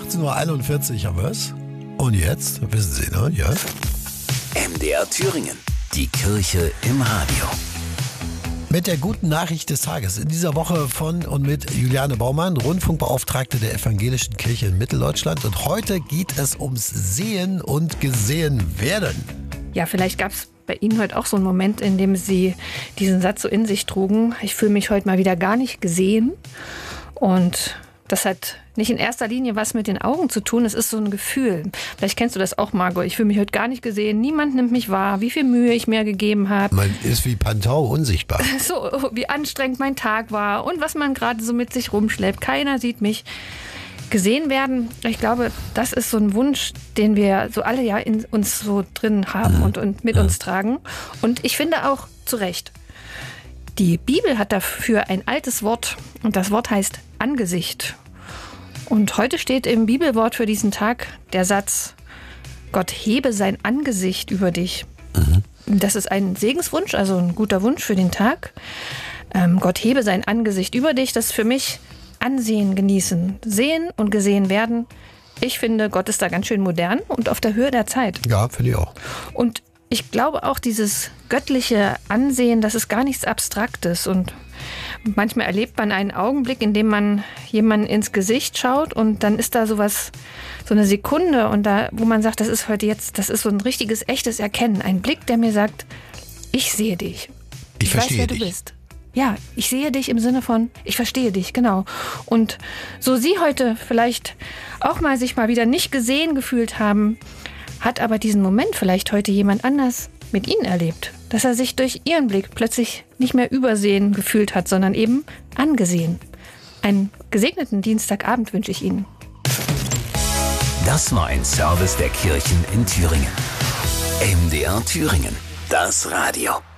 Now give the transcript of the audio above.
18:41 Uhr haben wir es. Und jetzt, wissen Sie, ne? Ja. MDR Thüringen. Die Kirche im Radio. Mit der guten Nachricht des Tages. In dieser Woche von und mit Juliane Baumann, Rundfunkbeauftragte der Evangelischen Kirche in Mitteldeutschland. Und heute geht es ums Sehen und Gesehenwerden. Ja, vielleicht gab es bei Ihnen heute auch so einen Moment, in dem Sie diesen Satz so in sich trugen. Ich fühle mich heute mal wieder gar nicht gesehen. Und das hat nicht in erster Linie was mit den Augen zu tun. Es ist so ein Gefühl. Vielleicht kennst du das auch, Margot. Ich fühle mich heute gar nicht gesehen. Niemand nimmt mich wahr. Wie viel Mühe ich mir gegeben habe. Man ist wie Pantau unsichtbar. So, wie anstrengend mein Tag war und was man gerade so mit sich rumschleppt. Keiner sieht mich. Gesehen werden, ich glaube, das ist so ein Wunsch, den wir so alle ja in uns so drin haben und mit uns tragen. Und ich finde auch zu Recht. Die Bibel hat dafür ein altes Wort und das Wort heißt Angesicht. Und heute steht im Bibelwort für diesen Tag der Satz: Gott hebe sein Angesicht über dich. Das ist ein Segenswunsch, also ein guter Wunsch für den Tag. Gott hebe sein Angesicht über dich, das ist für mich Ansehen genießen, sehen und gesehen werden. Ich finde, Gott ist da ganz schön modern und auf der Höhe der Zeit. Ja, finde ich auch. Und ich glaube auch, dieses göttliche Ansehen, das ist gar nichts Abstraktes. Und manchmal erlebt man einen Augenblick, in dem man jemanden ins Gesicht schaut und dann ist da sowas, so eine Sekunde und da, wo man sagt, das ist heute jetzt, das ist so ein richtiges, echtes Erkennen. Ein Blick, der mir sagt, ich sehe dich. Ich verstehe weiß, wer du bist. Ja, ich sehe dich im Sinne von, ich verstehe dich, genau. Und so Sie heute vielleicht auch mal sich mal wieder nicht gesehen gefühlt haben, hat aber diesen Moment vielleicht heute jemand anders mit Ihnen erlebt. Dass er sich durch Ihren Blick plötzlich nicht mehr übersehen gefühlt hat, sondern eben angesehen. Einen gesegneten Dienstagabend wünsche ich Ihnen. Das war ein Service der Kirchen in Thüringen. MDR Thüringen. Das Radio.